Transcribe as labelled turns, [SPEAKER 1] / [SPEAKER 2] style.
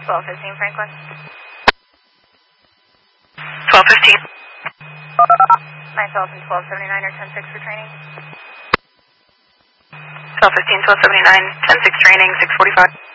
[SPEAKER 1] 1215 Franklin.
[SPEAKER 2] 1215.
[SPEAKER 1] 912 and 1279 or 106 for training.
[SPEAKER 2] 1215, 1279, 106 training, 645.